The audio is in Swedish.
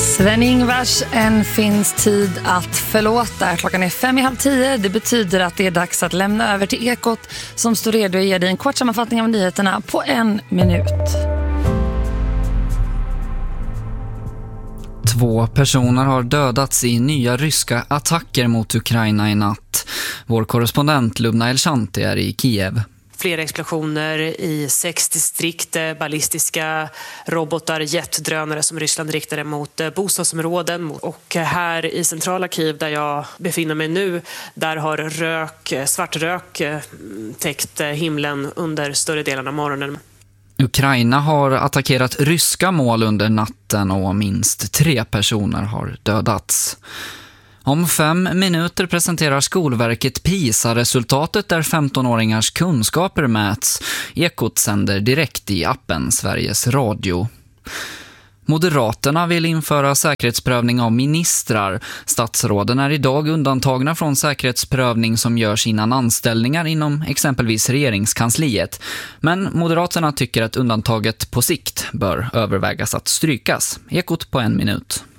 Sven-Ingvars, en finns tid att förlåta. Klockan är 5:30. Det betyder att det är dags att lämna över till Ekot som står redo att ge dig en kort sammanfattning av nyheterna på 1 minut. 2 personer har dödats i nya ryska attacker mot Ukraina i natt. Vår korrespondent Lubna Elshanti är i Kiev. Flera explosioner i 6 distrikt, ballistiska robotar, jetdrönare som Ryssland riktade mot bostadsområden. Och här i centrala Kiev där jag befinner mig nu, där har svart rök täckt himlen under större delen av morgonen. Ukraina har attackerat ryska mål under natten och minst 3 personer har dödats. Om 5 minuter presenterar Skolverket PISA-resultatet där 15-åringars kunskaper mäts. Ekot sänder direkt i appen Sveriges Radio. Moderaterna vill införa säkerhetsprövning av ministrar. Statsråden är idag undantagna från säkerhetsprövning som görs innan anställningar inom exempelvis regeringskansliet. Men Moderaterna tycker att undantaget på sikt bör övervägas att strykas. Ekot på 1 minut.